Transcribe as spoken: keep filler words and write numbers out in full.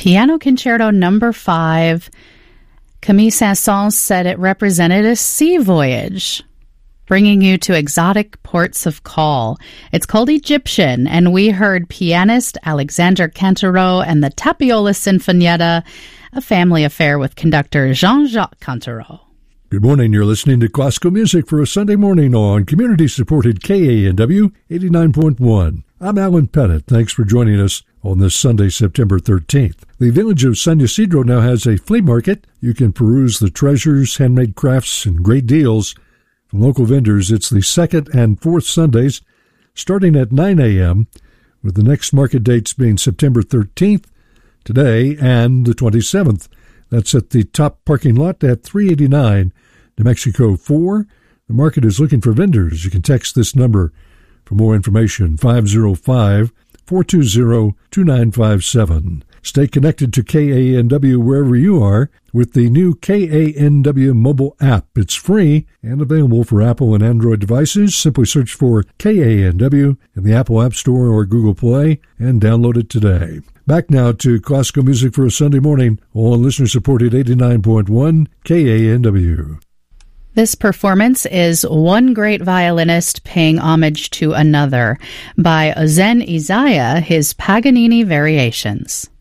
Piano Concerto Number Five. Camille Saint-Saëns said it represented a sea voyage, bringing you to exotic ports of call. It's called Egyptian, and we heard pianist Alexandre Cantereau and the Tapiola Sinfonietta, a family affair with conductor Jean-Jacques Cantereau. Good morning. You're listening to Classical Music for a Sunday morning on community-supported K A N W eighty-nine point one. I'm Alan Pettit. Thanks for joining us on this Sunday, September thirteenth. The village of San Ysidro now has a flea market. You can peruse the treasures, handmade crafts, and great deals from local vendors. It's the second and fourth Sundays, starting at nine a.m., with the next market dates being September thirteenth, today, and the twenty-seventh. That's at the top parking lot at three eighty-nine New Mexico four. The market is looking for vendors. You can text this number for more information, five oh five, four two zero, two nine five seven. Stay connected to K A N W wherever you are with the new K A N W mobile app. It's free and available for Apple and Android devices. Simply search for K A N W in the Apple App Store or Google Play and download it today. Back now to Classical Music for a Sunday morning on listener-supported eighty-nine point one K A N W. This performance is One Great Violinist Paying Homage to Another by Ozen Isaiah, his Paganini Variations.